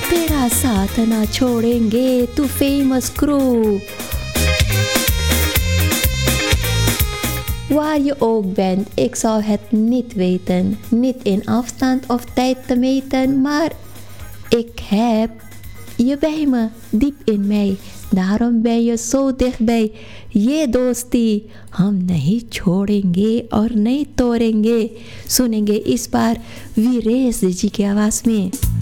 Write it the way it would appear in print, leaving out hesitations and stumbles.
तेरा साथ ना छोड़ेंगे, तू famous crew. Waar je ook bent, ik zou het niet weten. Niet in afstand of tijd te meten, maar ik heb je bij me, diep in mij. Daarom ben je zo dichtbij. ये दोस्ती हम नहीं छोड़ेंगे और नहीं तोड़ेंगे. सुनेंगे इस बार वीरेश जी की आवाज में.